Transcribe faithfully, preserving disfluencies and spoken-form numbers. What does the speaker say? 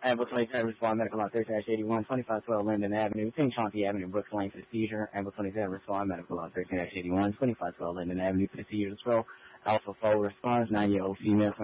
Ambulance twenty-seven, respond medical law thirteen eighty-one, twenty-five twelve Linden Avenue, King Chauncey Avenue, Brooks Lane for the seizure. Ambulance twenty-seven, respond medical law thirteen eighty-one, twenty-five twelve Linden Avenue for the seizure as well. Alpha four responds, nine-year-old female.